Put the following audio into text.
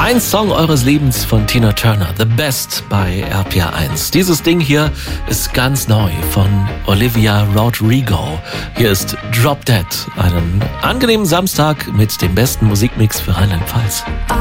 Ein Song eures Lebens von Tina Turner, The Best bei RPR1. Dieses Ding hier ist ganz neu von Olivia Rodrigo. Hier ist Drop Dead. Einen angenehmen Samstag mit dem besten Musikmix für Rheinland-Pfalz.